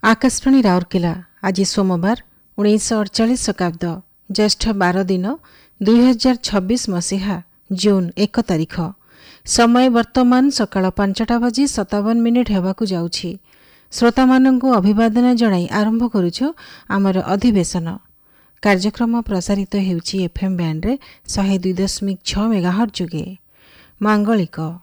आकाशवाणी राउरकेला आज सोमवार 1948 शताब्द ज्येष्ठ 12 दिन 2026 मसीहा जून 1 तारिख। समय वर्तमान सकाळ 5:57 हेबाकु जाउछि। श्रोता मानंकु अभिवादन जणाई आरंभ करुछु आमर अधिवेशन। कार्यक्रम प्रसारित हेउछि एफएम बैंड रे 102.6 मेगाहर्ट्ज जुगे। मांगलिक